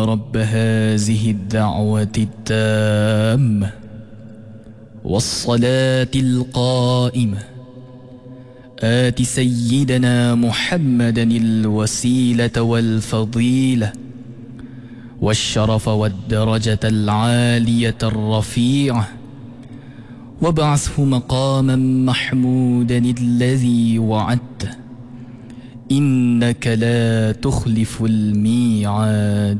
رب هذه الدعوة التامة والصلاة القائمة آت سيدنا محمدا الوسيلة والفضيلة والشرف والدرجة العالية الرفيعة وابعثه مقاما محمودا الذي وعدته إنك لا تخلف الميعاد.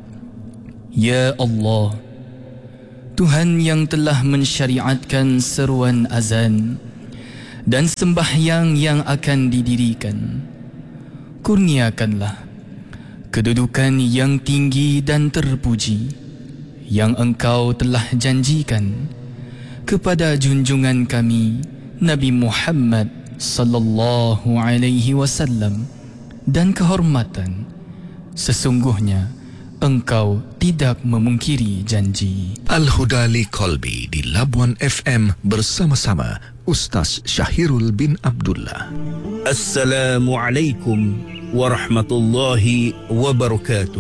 Ya Allah, Tuhan yang telah mensyariatkan seruan azan dan sembahyang yang akan didirikan, kurniakanlah kedudukan yang tinggi dan terpuji yang Engkau telah janjikan kepada junjungan kami Nabi Muhammad sallallahu alaihi wasallam, dan kehormatan sesungguhnya Engkau tidak memungkiri janji. Al-Huda Liqalbi di Labuan FM bersama-sama Ustaz Syahirul bin Abdullah. Assalamualaikum warahmatullahi wabarakatuh.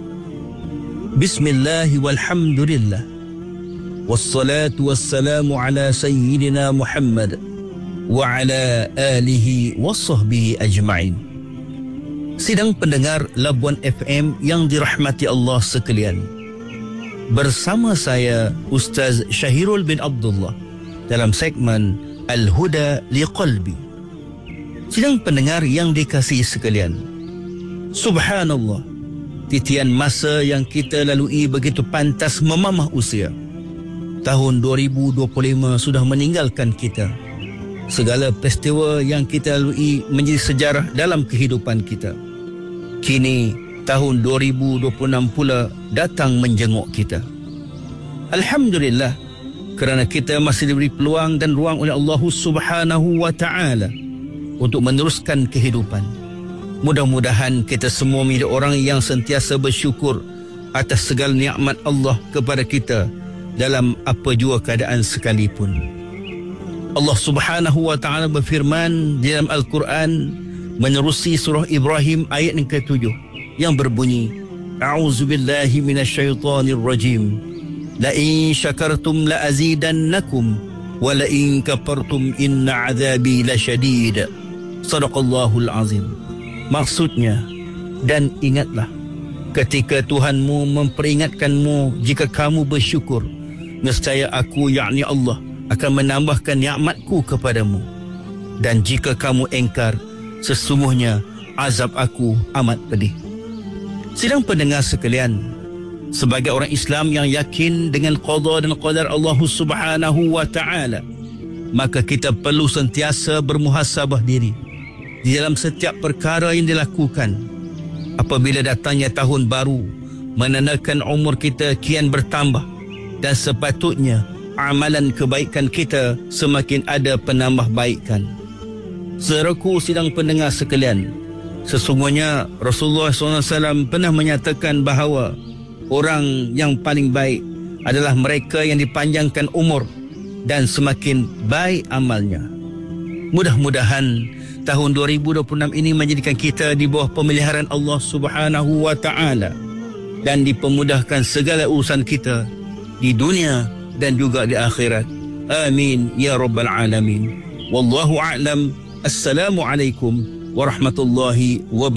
Bismillah walhamdulillah wassalatu wassalamu ala sayyidina Muhammad wa ala alihi wa sahbihi ajma'in. Sidang pendengar Labuan FM yang dirahmati Allah sekalian, bersama saya Ustaz Syahirul bin Abdullah dalam segmen Al-Huda Liqalbi. Sidang pendengar yang dikasihi sekalian, subhanallah, titian masa yang kita lalui begitu pantas memamah usia. Tahun 2025 sudah meninggalkan kita. Segala peristiwa yang kita lalui menjadi sejarah dalam kehidupan kita. Kini tahun 2026 pula datang menjenguk kita. Alhamdulillah, kerana kita masih diberi peluang dan ruang oleh Allah Subhanahu wa taala untuk meneruskan kehidupan. Mudah-mudahan kita semua menjadi orang yang sentiasa bersyukur atas segala nikmat Allah kepada kita dalam apa jua keadaan sekalipun. Allah Subhanahu wa taala berfirman di dalam Al-Quran menerusi surah Ibrahim ayat yang ke-7 yang berbunyi, A'udzubillahi minasyaitonir rajim. La in syakartum la azidannakum wa la in kafartum inna 'adzabi lasyadid. Sadaqallahul azim. Maksudnya, dan ingatlah ketika Tuhanmu memperingatkanmu, jika kamu bersyukur, nescaya aku, yakni Allah, akan menambahkan nikmatku kepadamu, dan jika kamu engkar, sesungguhnya azab aku amat pedih. Sidang pendengar sekalian, sebagai orang Islam yang yakin dengan qada dan qadar Allah Subhanahu wa taala, maka kita perlu sentiasa bermuhasabah diri di dalam setiap perkara yang dilakukan. Apabila datangnya tahun baru, menandakan umur kita kian bertambah, dan sepatutnya amalan kebaikan kita semakin ada penambahbaikan. Saudaraku sidang pendengar sekalian, sesungguhnya Rasulullah SAW pernah menyatakan bahawa orang yang paling baik adalah mereka yang dipanjangkan umur dan semakin baik amalnya. Mudah-mudahan tahun 2026 ini menjadikan kita di bawah pemeliharaan Allah Subhanahu wa taala dan dipermudahkan segala urusan kita di dunia dan juga di akhirat. Amin ya rabbal alamin. Wallahu a'lam. Assalamualaikum warahmatullahi wabarakatuh.